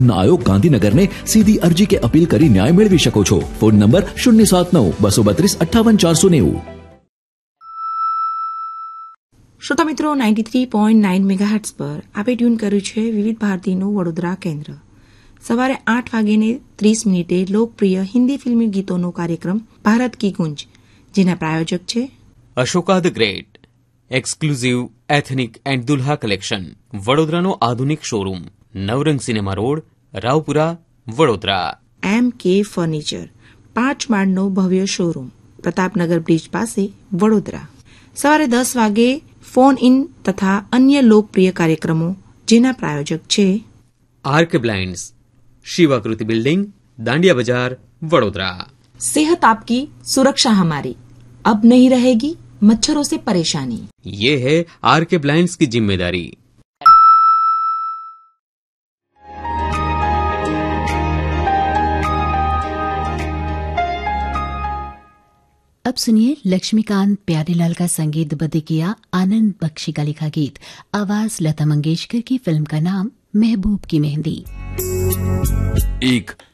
આયોગ ગાંધીનગરને સીધી અરજી કે અપીલ કરી ન્યાય મેળવી શકો છો. Phone number 079-232-58-490. શ્રોતા મિત્રો, 93.9 મેગાહર્ટ્ઝ પર આપે ટ્યુન કર્યું છે વિવિધ ભારતીનું વડોદરા કેન્દ્ર. સવારે 8:30 લોકપ્રિય હિન્દી ફિલ્મી ગીતોનો કાર્યક્રમ ભારત કી ગુંજ, જેના પ્રાયોજક છે Ashoka the great, exclusive ethnic and Dulha collection, વડોદરાનો આધુનિક શોરૂમ, નવરંગ cinema road, Raopura, Vadodara. MK furniture, 5 માળનો ભવ્ય શોરૂમ, પ્રતાપનગર બ્રિજ પાસે, વડોદરા. સવારે 10 વાગે ફોન ઇન તથા અન્ય લોકપ્રિય કાર્યક્રમો, જેના પ્રાયોજક છે આર્ક બ્લાઇન્ડ્સ, શિવાકૃતિ બિલ્ડિંગ, દાંડિયા બજાર, વડોદરા. सेहत आपकी सुरक्षा हमारी, अब नहीं रहेगी मच्छरों से परेशानी. ये है आरके ब्लाइंड्स की जिम्मेदारी. अब सुनिए लक्ष्मीकांत प्यारेलाल का संगीतबद्ध किया आनंद बख्शी का लिखा गीत. आवाज लता मंगेशकर की. फिल्म का नाम महबूब की मेहंदी. एक